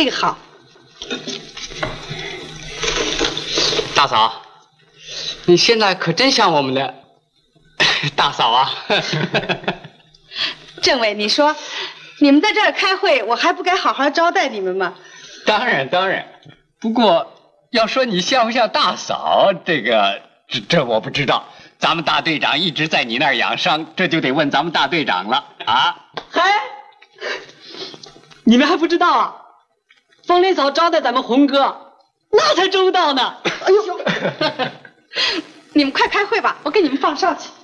这个好。 大嫂，你现在可真像我们的大嫂啊！ 政委，你说，你们在这儿开会，我还不该好好招待你们吗？ 当然当然，不过要说你像不像大嫂，这我不知道。咱们大队长一直在你那儿养伤，这就得问咱们大队长了啊！ 嗨，你们还不知道啊？风铃嫂招待咱们红哥，那才周到呢。 哎呦，你们快开会吧，我给你们放哨去。